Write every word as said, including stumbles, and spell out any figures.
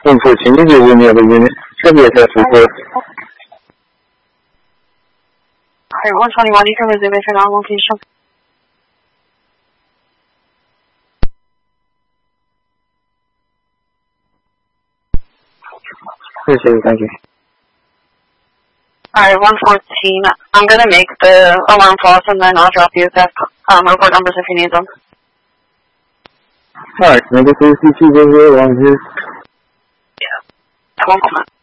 one fourteen, you get with me other unit. Should be a test report. Alright, one twenty-one, you can resume if you're on location. Appreciate it, thank you. Alright, one fourteen, I'm gonna make the alarm false and then I'll drop you the um, report numbers if you need them. Alright, can I get the C C over here along here? Yeah. One moment.